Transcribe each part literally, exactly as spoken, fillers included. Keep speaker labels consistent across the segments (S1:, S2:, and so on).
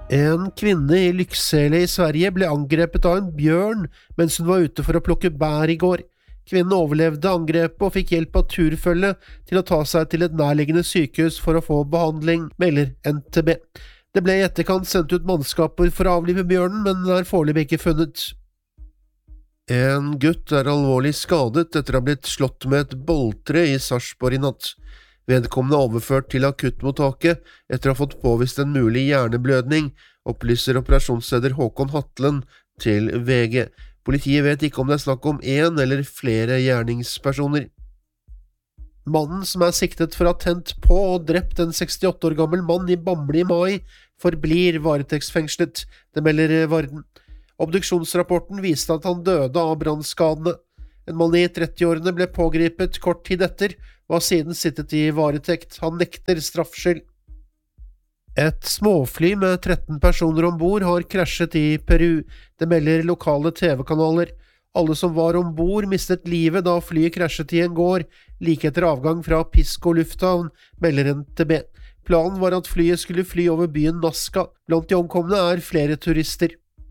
S1: En kvinne i Lycksele i Sverige ble angrepet av en bjørn mens hun var ute for å plukke bær i går. Kvinnen overlevde angrepet og fikk hjelp av turfølge til å ta seg til et nærliggende sykehus for å få behandling, melder N T B. Det ble i etterkant sendt ut mannskaper for å avlive bjørnen, men den er foreløpig ikke funnet. En gutt er alvorlig skadet etter å ha blitt slått med et boltre i Sarpsborg i natt. Vedkommende er overført til akuttmottaket etter å ha fått påvist en mulig hjerneblødning, opplyser operasjonsleder Håkon Hatlen til V G. Politiet vet ikke om det er snakk om en eller flere gjerningspersoner. Mannen som er siktet for å ha tent på og drept en sekstiåtte år gammel mann i Bamble i mai, forblir varetektsfengslet, det melder Varden. Obduksjonsrapporten viste at han døde av brannskadene. En mann i trettiårene ble pågripet kort tid etter, og har siden sittet i varetekt. Han nekter straffskyld. Et småfly med tretten personer ombord har krasjet i Peru. Det melder lokale T V-kanaler. Alle som var ombord mistet livet da flyet krasjet i en gård, like etter avgang fra Pisco lufthavn, melder N T B. Planen var at flyet skulle fly over byen Nazca. Blant de omkomne er flere turister.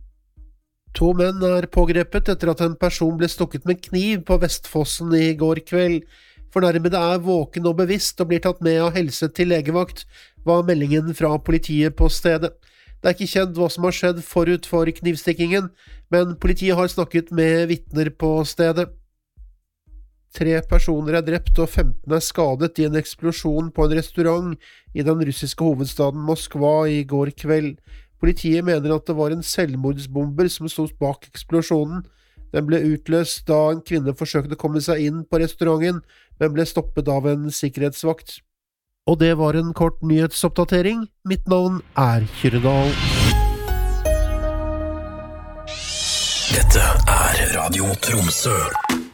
S1: To menn er pågrepet etter at en person ble stukket med kniv på Vestfossen i går kveld. Fornærmede er våken og bevisst og blir tatt med av helse til legevakt, var meldingen fra politiet på stedet. Det er ikke kjent hva som har skjedd forut for knivstikkingen, men politiet har snakket med vitner på stedet. Tre personer er drept og femten er skadet i en eksplosjon på en restaurant i den russiske hovedstaden Moskva i går kveld. Politiet mener at det var en selvmordsbomber som stod bak eksplosjonen. Den ble utløst da en kvinne forsøkte å komme seg inn på restauranten, men ble stoppet av en sikkerhetsvakt. Og det var en kort nyhetsoppdatering. Mitt navn er Kyrdal.
S2: Dette er Radio Tromsø.